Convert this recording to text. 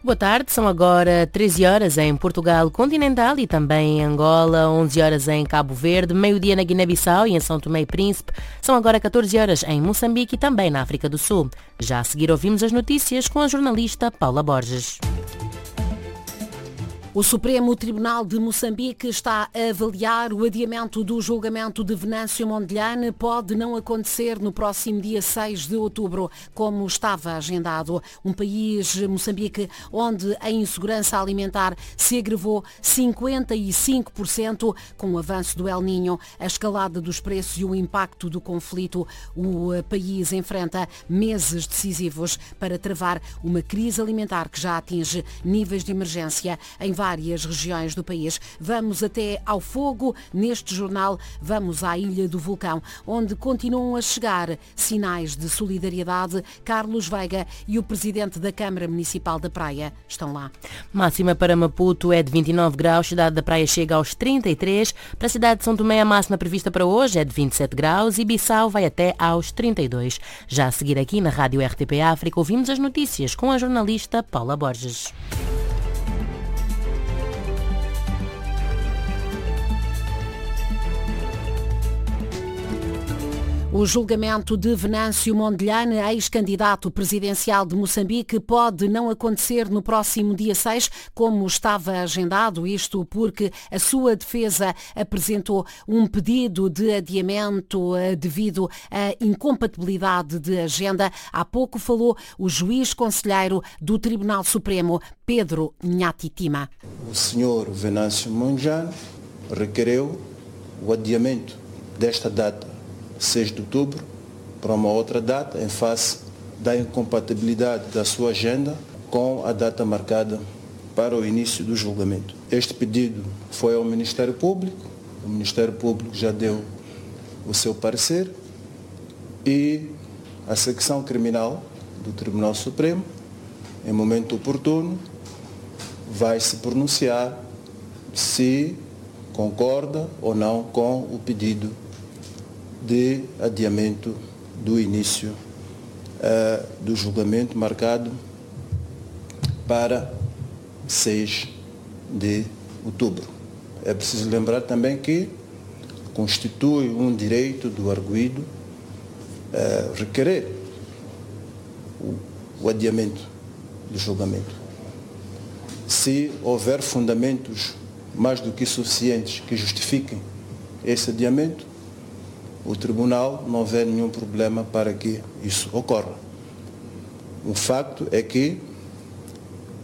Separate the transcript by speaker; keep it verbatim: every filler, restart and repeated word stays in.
Speaker 1: Boa tarde, são agora treze horas em Portugal continental e também em Angola, onze horas em Cabo Verde, meio-dia na Guiné-Bissau e em São Tomé e Príncipe. São agora catorze horas em Moçambique e também na África do Sul. Já a seguir ouvimos as notícias com a jornalista Paula Borges.
Speaker 2: O Supremo Tribunal de Moçambique está a avaliar o adiamento do julgamento de Venâncio Mondlane. Pode não acontecer no próximo dia seis de outubro, como estava agendado. Um país, Moçambique, onde a insegurança alimentar se agravou cinquenta e cinco por cento com o avanço do El Niño, a escalada dos preços e o impacto do conflito. O país enfrenta meses decisivos para travar uma crise alimentar que já atinge níveis de emergência em várias regiões do país. Vamos até ao fogo. Neste jornal vamos à Ilha do Vulcão, onde continuam a chegar sinais de solidariedade. Carlos Veiga e o presidente da Câmara Municipal da Praia estão lá.
Speaker 1: Máxima para Maputo é de vinte e nove graus, cidade da Praia chega aos trinta e três. Para a cidade de São Tomé, a máxima prevista para hoje é de vinte e sete graus e Bissau vai até aos trinta e dois. Já a seguir aqui na Rádio R T P África ouvimos as notícias com a jornalista Paula Borges.
Speaker 2: O julgamento de Venâncio Mondlane, ex-candidato presidencial de Moçambique, pode não acontecer no próximo dia seis, como estava agendado, isto porque a sua defesa apresentou um pedido de adiamento devido à incompatibilidade de agenda. Há pouco falou o juiz conselheiro do Tribunal Supremo, Pedro Nhatitima.
Speaker 3: O senhor Venâncio Mondlane requereu o adiamento desta data, seis de outubro, para uma outra data, em face da incompatibilidade da sua agenda com a data marcada para o início do julgamento. Este pedido foi ao Ministério Público, o Ministério Público já deu o seu parecer e a secção criminal do Tribunal Supremo, em momento oportuno, vai se pronunciar se concorda ou não com o pedido de adiamento do início uh, do julgamento marcado para seis de outubro. É preciso lembrar também que constitui um direito do arguido uh, requerer o, o adiamento do julgamento. Se houver fundamentos mais do que suficientes que justifiquem esse adiamento, o Tribunal não vê nenhum problema para que isso ocorra. O facto é que